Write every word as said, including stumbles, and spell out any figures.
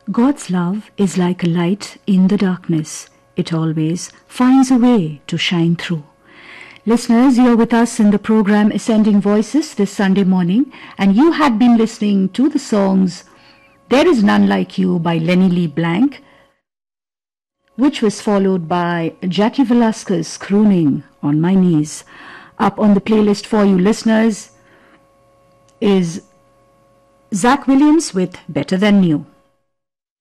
God's love is like a light in the darkness. It always finds a way to shine through. Listeners, you're with us in the program Ascending Voices this Sunday morning, and you had been listening to the songs There Is None Like You by Lenny Lee Blanc, which was followed by Jackie Velasquez crooning On My Knees. Up on the playlist for you listeners is Zach Williams with Better Than New.